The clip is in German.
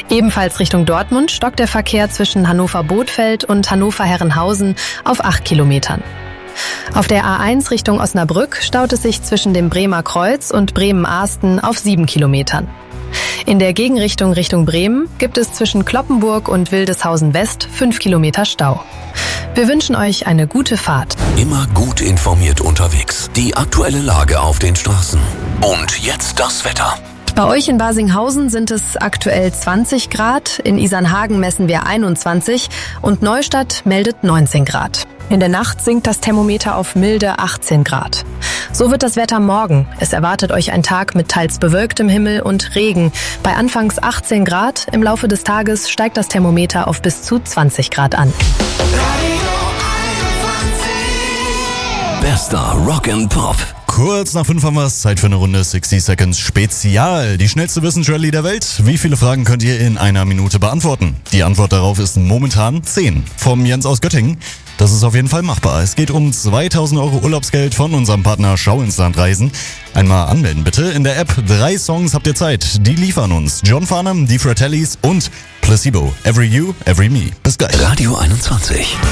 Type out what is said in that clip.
Ebenfalls Richtung Dortmund stockt der Verkehr zwischen Hannover-Bothfeld und Hannover-Herrenhausen auf 8 Kilometern. Auf der A1 Richtung Osnabrück staut es sich zwischen dem Bremer Kreuz und Bremen-Ahsten auf 7 Kilometern. In der Gegenrichtung Richtung Bremen gibt es zwischen Cloppenburg und Wildeshausen West 5 Kilometer Stau. Wir wünschen euch eine gute Fahrt. Immer gut informiert unterwegs. Die aktuelle Lage auf den Straßen. Und jetzt das Wetter. Bei euch in Barsinghausen sind es aktuell 20 Grad, in Isernhagen messen wir 21 und Neustadt meldet 19 Grad. In der Nacht sinkt das Thermometer auf milde 18 Grad. So wird das Wetter morgen. Es erwartet euch ein Tag mit teils bewölktem Himmel und Regen. Bei anfangs 18 Grad, im Laufe des Tages steigt das Thermometer auf bis zu 20 Grad an. Bester Rock and Pop. Kurz nach 5 haben wir es. Zeit für eine Runde 60 Seconds Spezial. Die schnellste Wissensrallye der Welt. Wie viele Fragen könnt ihr in einer Minute beantworten? Die Antwort darauf ist momentan 10. Vom Jens aus Göttingen. Das ist auf jeden Fall machbar. Es geht um 2000 € Urlaubsgeld von unserem Partner Schau ins Land Reisen. Einmal anmelden bitte. In der App 3 Songs habt ihr Zeit. Die liefern uns John Farnham, die Fratellis und Placebo. Every You, Every Me. Bis gleich. Radio 21.